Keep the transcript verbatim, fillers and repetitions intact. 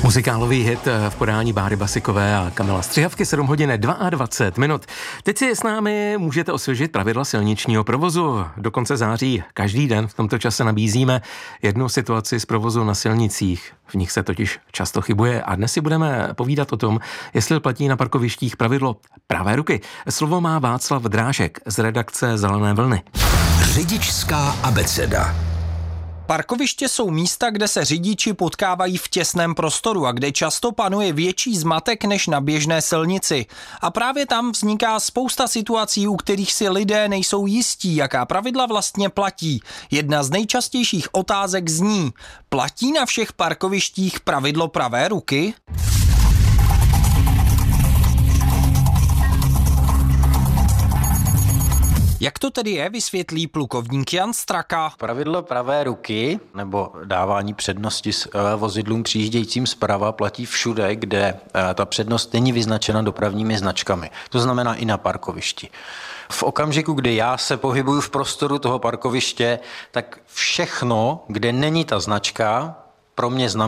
Muzikálový hit v podání Báry Basikové a Kamila Střihavky, sedm hodin dvacet dva minut. Teď si s námi můžete osvěžit pravidla silničního provozu. Do konce září každý den v tomto čase nabízíme jednu situaci z provozu na silnicích. V nich se totiž často chybuje a dnes si budeme povídat o tom, jestli platí na parkovištích pravidlo pravé ruky. Slovo má Václav Drážek z redakce Zelené vlny. Řidičská abeceda. Parkoviště jsou místa, kde se řidiči potkávají v těsném prostoru a kde často panuje větší zmatek než na běžné silnici. A právě tam vzniká spousta situací, u kterých si lidé nejsou jistí, jaká pravidla vlastně platí. Jedna z nejčastějších otázek zní: platí na všech parkovištích pravidlo pravé ruky? Jak to tedy je, vysvětlí plukovník Jan Straka. Pravidlo pravé ruky nebo dávání přednosti vozidlům přijíždějícím zprava platí všude, kde ta přednost není vyznačena dopravními značkami. To znamená i na parkovišti. V okamžiku, kdy já se pohybuju v prostoru toho parkoviště, tak všechno, kde není ta značka, pro mě znamená